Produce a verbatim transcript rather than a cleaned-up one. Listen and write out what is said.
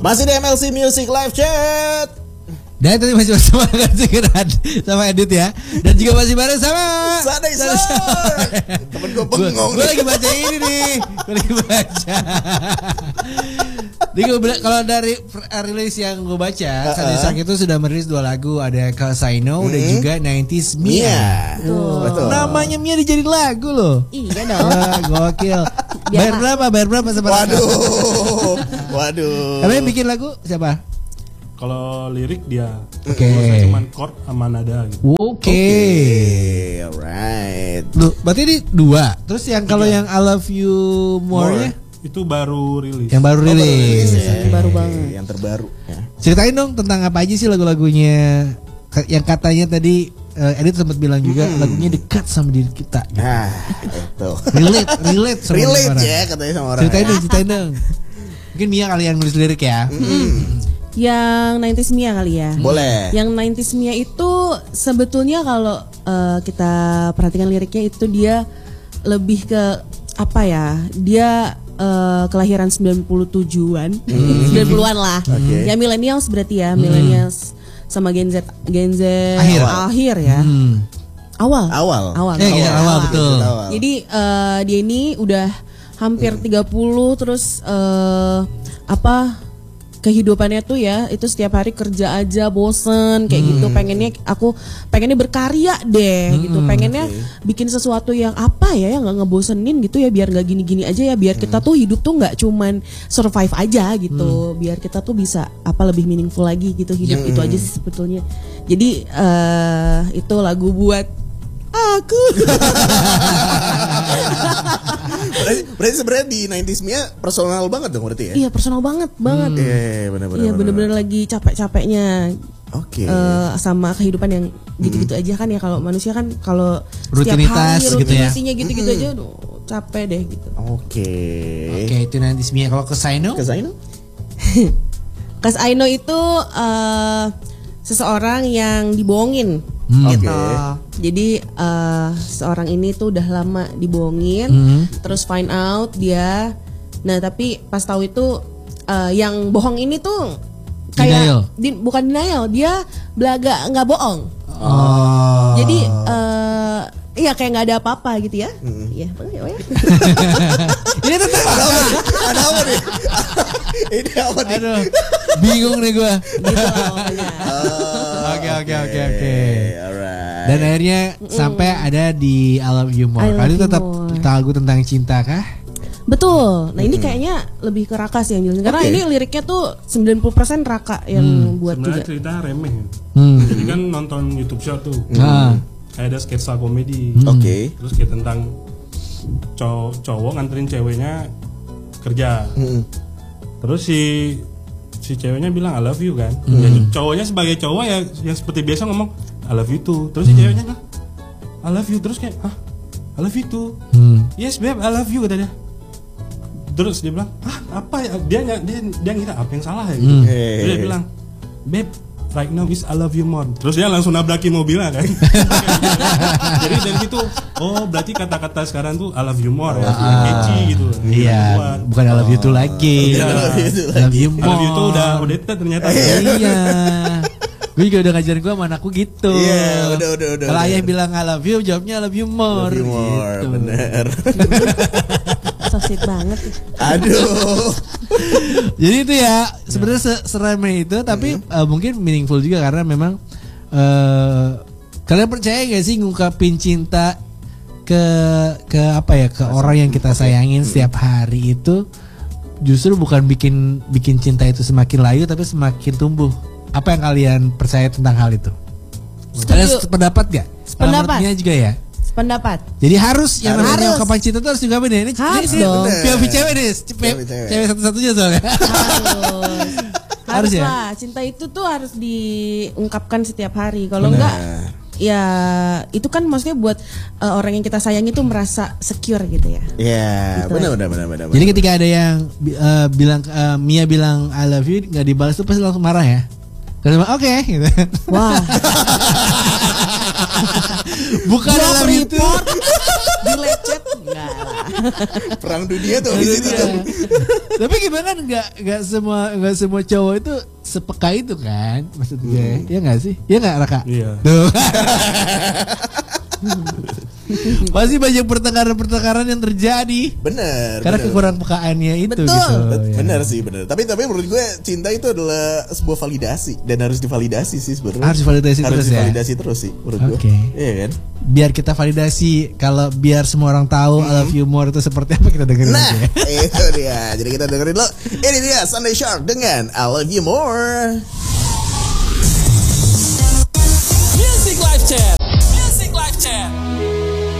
Masih di M L C Music Live Chat. Dan tadi masih bersama dengan sama Edit ya. Dan juga masih bareng sama Sadai Soy. Temen gue bengong. Gue lagi baca ini nih. Gue lagi baca. Jadi kalau dari rilis yang gue baca, uh-uh. Sadai Soy itu sudah merilis dua lagu, ada Cause I Know hmm. dan juga nineties Mia. Mia. Oh. Betul. Namanya Mia dijadiin lagu loh. Iya dong. Wah, gokil. Bayar berapa? Bayar berapa sama? Waduh. Waduh. Tapi yang bikin lagu siapa? Kalau lirik dia, oke, okay. Cuman chord sama nada gitu. Oke, okay. okay. Alright. Loh, berarti ini dua. Terus yang kalau yang I Love You More-nya itu baru rilis. Yang baru rilis. Oh, baru, rilis ya. Yang baru banget. Yang terbaru. Ya. Ceritain dong tentang apa aja sih lagu-lagunya. Yang katanya tadi uh, Edit sempat bilang juga hmm. lagunya dekat sama diri kita. Gitu. Nah, itu. Relate, relate sama relate orang. Ya katanya sama orang. Ceritain dong, ceritain dong. Mungkin Mia kali yang nulis lirik ya. Hmm. Yang nineties Mia kali ya. Boleh. Yang nineties Mia itu sebetulnya kalau uh, kita perhatikan liriknya itu dia lebih ke apa ya? Dia uh, kelahiran sembilan puluh tujuhan, hmm. sembilan puluhan lah. Okay. Ya millennials berarti ya, hmm. millennials sama Gen Z, Gen Z akhir, akhir ya. Hmm. Awal. Awal. Awal. Eh, awal, awal, awal betul. Awal. Jadi uh, dia ini udah hampir hmm. tiga puluh terus uh, apa? Kehidupannya tuh ya itu setiap hari kerja aja bosen kayak hmm. gitu, pengennya aku pengennya berkarya deh hmm, gitu, pengennya okay. bikin sesuatu yang apa ya yang nggak ngebosenin gitu ya, biar nggak gini-gini aja ya, biar hmm. kita tuh hidup tuh nggak cuman survive aja gitu, hmm. biar kita tuh bisa apa lebih meaningful lagi gitu hidup. hmm. Itu aja sih sebetulnya. Jadi uh, itu lagu buat aku. berarti, berarti sebenarnya di nineties Mia personal banget dong berarti ya? Iya personal banget banget. Iya hmm. benar-benar. Iya benar-benar lagi capek-capeknya. Oke. Okay. Uh, sama kehidupan yang gitu-gitu hmm. aja kan ya, kalau manusia kan kalau setiap hari rutinasinya gitu, gitu-gitu aja, aduh capek deh gitu. Oke. Okay. Oke okay, itu nineties Mia. Kalau Cause I Know? Cause I Know? Cause I Know itu uh, seseorang yang dibohongin. Hmm. Gitu. Okay. Jadi uh, seorang ini tuh udah lama dibohongin, hmm. terus find out dia. Nah tapi pas tahu itu uh, yang bohong ini tuh kayak di, bukan denial, dia belaga nggak bohong. Oh. Jadi uh, iya kayak nggak ada apa-apa gitu ya. Iya, mm. ya. Ini tuh ada apa? Ada apa nih? Ini apa nih? Aduh, bingung nih gue. Oke oke oke oke. Dan akhirnya mm. sampai ada di I Love You More. Kali itu tetap lagu tentang cinta kah? Betul. Nah ini mm. kayaknya lebih ke Raka sih yang jelasin. Karena okay. ini liriknya tuh sembilan puluh persen Raka yang mm. buat sebenarnya juga. Cerita remeh. Mm. Jadi kan nonton YouTube show tuh. Mm. Kayak ada sketsa komedi. Mm. Oke. Okay. Terus kayak tentang cow- cowok nganterin ceweknya kerja. Mm. Terus si si ceweknya bilang I love you kan. Mm. Ya, cowoknya sebagai cowok ya yang seperti biasa ngomong I love you too. Terus si mm. ceweknya bilang I love you, terus kayak hah? I love you too. Mm. Yes babe, I love you kata dia. Terus dia bilang, "Ah, apa ya?" Dia dia dia ngira apa yang salah ya gitu. Mm. Terus dia bilang, "Babe, right now is I love you more." Terus dia langsung nabrakin mobilnya kan. Jadi dari situ, oh berarti kata-kata sekarang tuh I love you more ya, ah, catchy gitu. Iya, bukan I love you too lagi. Iya. I love you more. I love you tuh udah udah ternyata. Iya. Gue juga udah ngajarin gue sama anakku gitu. Iya, yeah, udah udah udah. Kalau ayah bilang I love you, jawabnya I love you more. Love you more, gitu. bener. So sweet banget. Aduh. Jadi itu ya sebenarnya seremeh itu, tapi mm-hmm. uh, mungkin meaningful juga karena memang uh, kalian percaya gak sih ngungkapin cinta ke ke apa ya ke orang yang kita sayangin setiap hari itu justru bukan bikin bikin cinta itu semakin layu tapi semakin tumbuh. Apa yang kalian percaya tentang hal itu? Kalian sependapat gak? Sependapat juga ya. Pendapat. Jadi harus yang harus. namanya ungkapan cinta itu harus juga bener. Ini harus ini, dong. P O V cewek nih, cewek, cewek satu-satunya soalnya. Harus. Harus ya? lah. Cinta itu tuh harus diungkapkan setiap hari. Kalau enggak, ya itu kan maksudnya buat uh, orang yang kita sayang itu merasa secure gitu ya. Iya, gitu. benar benar benar benar. Jadi ketika ada yang uh, bilang uh, Mia bilang I love you nggak dibalas tuh pasti langsung marah ya. Karena oke okay, gitu. Wah. Bukan dalam itu dilecet. Enggak enggak lah. Perang dunia tuh di situ Iya. tuh. Tapi gimana kan nggak nggak semua nggak semua cowok itu sepeka itu kan maksud gue. Ya nggak sih? Ya nggak Raka? Iya. Tuh. Masih banyak pertengkaran-pertengkaran yang terjadi Bener. karena bener. kekurang pekaannya itu Betul. gitu. Bet- ya. Bener sih bener. Tapi tapi menurut gue cinta itu adalah sebuah validasi dan harus divalidasi sih sebenarnya. Harus divalidasi harus terus ya? divalidasi terus sih menurut gue. Oke. Iya kan? Biar kita validasi kalau biar semua orang tahu I love you more itu seperti apa kita dengerin Nah, aja ya. itu dia. Jadi kita dengerin dulu. Ini dia Sunday Shark dengan I Love You More. Music Live Chat. Music Live Chat.